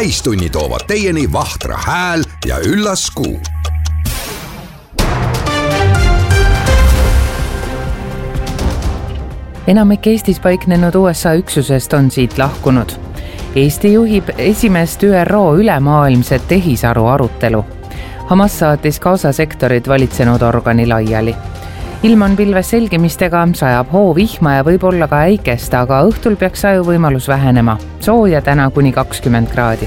täistunni toovad teieni Vahtra hääl ja üllas kuu. Enamik Eestis paiknenud USA üksusest on siit lahkunud. Eesti juhib esimest ÜRO ülemaailmset tehisaru arutelu. Hamas saatis Gaza sektorit valitsenud organi laiali. Ilm on pilves selgimistega, sajab hoovihma ja võib olla ka äikest, aga õhtul peaks saju võimalus vähenema. Sooja täna kuni 20 kraadi.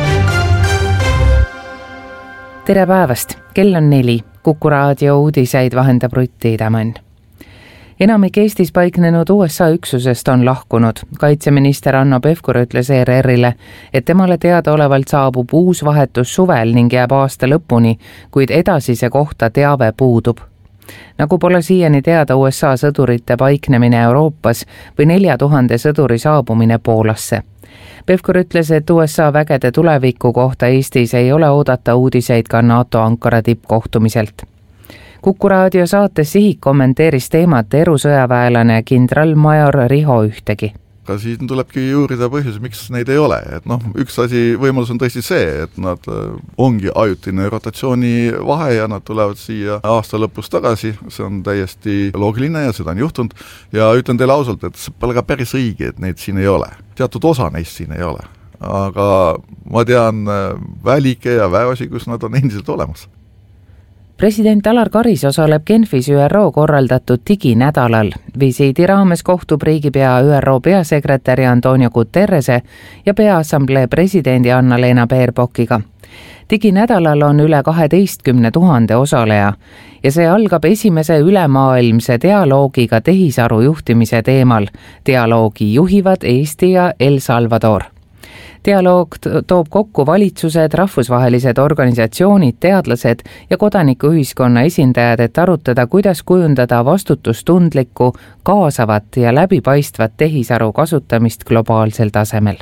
Tere päevast, kell on 4. Kuku raadio uudiseid vahendab Rutti Idamann. Enamik Eestis paiknenud USA üksusest on lahkunud. Kaitseminister Hanno Pevkur ütles ERR-ile, et temale teadaolevalt saabub uus vahetus suvel ning jääb aasta lõpuni, kuid edasise kohta teave puudub. Nagu pole siiani teada USA sõdurite paiknemine Euroopas või 4000 sõduri saabumine Poolasse. Pevkur ütles, et USA vägede tuleviku kohta Eestis ei ole oodata uudiseid ka NATO Ankara tippkohtumiselt. Kuku raadio saates Sihik kommenteeris teemat erusõjaväelane kindralmajor Riho Ühtegi. Ka siin tulebki juurida põhjus, miks neid ei ole. Üks võimalus on tõesti see, et nad ongi ajutine rotatsiooni vahe ja nad tulevad siia aasta lõpus tagasi. See on täiesti loogiline ja seda on juhtunud. Ja ütlen teile ausalt, et see pole ka päris õige, et neid siin ei ole. Teatud osa neist siin ei ole. Aga ma tean välike ja väeosi, kus nad on endiselt olemas. President Alar Karis osaleb Genfis ÜRO korraldatud diginädalal. Visiidi raames kohtub riigipea ÜRO peasekretäri Antonio Guterrese ja peaassamblee presidendi Anna-Lena Baerbockiga. Diginädalal on üle 12 000 osaleja ja see algab esimese ülemaailmse dialoogiga tehisaru juhtimise teemal. Dialoogi juhivad Eesti ja El Salvador. Dialoog toob kokku valitsused, rahvusvahelised organisatsioonid, teadlased ja kodanikuühiskonna esindajad, et arutada, kuidas kujundada vastutustundlikku, kaasavat ja läbipaistvat tehisaru kasutamist globaalsel tasemel.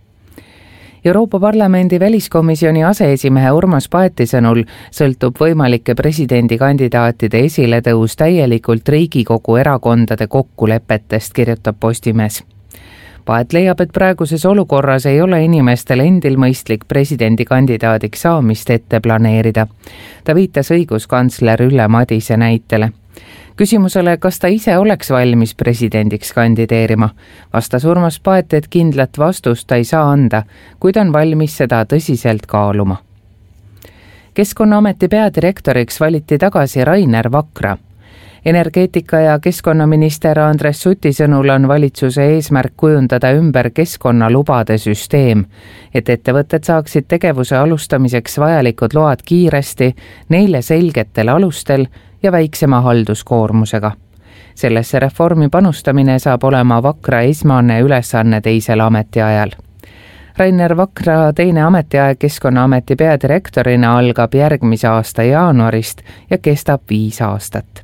Euroopa Parlamendi väliskomisjoni aseesimehe Urmas Paeti sõnul sõltub võimalike presidendikandidaatide esiletõus täielikult Riigikogu erakondade kokkulepetest, kirjutab Postimees. Paet leiab, et praeguses olukorras ei ole inimestel endil mõistlik presidendikandidaadiks saamist ette planeerida. Ta viitas õiguskantsler Ülle Madise näitele. Küsimusele, kas ta ise oleks valmis presidendiks kandideerima, vastas Urmas Paet, et kindlat vastust ta ei saa anda, kuid on valmis seda tõsiselt kaaluma. Keskkonnaameti peadirektoriks valiti tagasi Rainer Vakra. Energeetika- ja keskkonnaminister Andres Suti sõnul on valitsuse eesmärk kujundada ümber keskkonnalubade süsteem, et ettevõtted saaksid tegevuse alustamiseks vajalikud load kiiresti, neile selgetel alustel ja väiksema halduskoormusega. Sellesse reformi panustamine saab olema Vakra esmane ülesanne teisel ametiajal. Rainer Vakra teine ametiaeg Keskkonnaameti peadirektorina algab järgmise aasta jaanuarist ja kestab 5 aastat.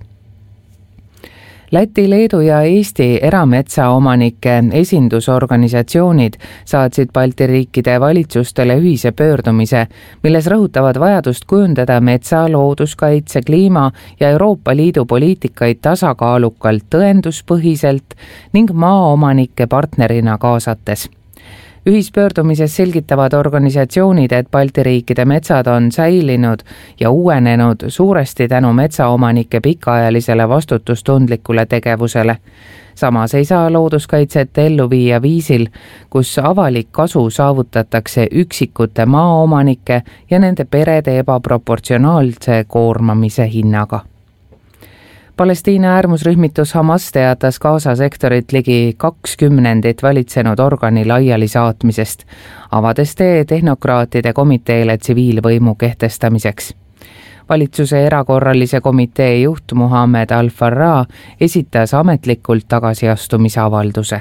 Läti, Leedu ja Eesti erametsaomanike esindusorganisatsioonid saatsid Balti riikide valitsustele ühise pöördumise, milles rõhutavad vajadust kujundada metsa, looduskaitse, kliima ja Euroopa Liidu poliitikaid tasakaalukalt, tõenduspõhiselt ning maaomanike partnerina kaasates. Ühispöördumises selgitavad organisatsioonid, et Balti riikide metsad on säilinud ja uuenenud suuresti tänu metsaomanike pikaajalisele vastutustundlikule tegevusele. Samas ei saa looduskaitset ellu viia viisil, kus avalik kasu saavutatakse üksikute maaomanike ja nende perede ebaproportsionaalse koormamise hinnaga. Palestiina äärmusrühmitus Hamas teatas Gaza sektorit ligi 20 valitsenud organi laiali saatmisest, avades tee tehnokraatide komiteele tsiviilvõimu kehtestamiseks. Valitsuse erakorralise komitee juht Muhamed Al-Farra esitas ametlikult tagasiastumisavalduse.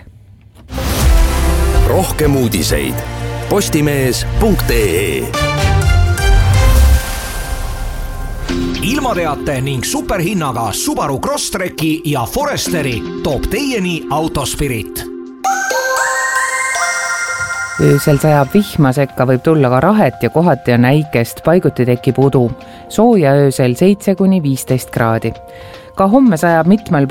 Rohkem uudiseid postimees.ee. Ilmateate ning superhinnaga Subaru Crosstreki ja Foresteri toob teieni Autospirit. Öösel sajab vihma, sekka võib tulla ka rahet ja kohati on äikest, paiguti tekib udu. Sooja öösel 7–15 kraadi. Ka homme sajab mitmel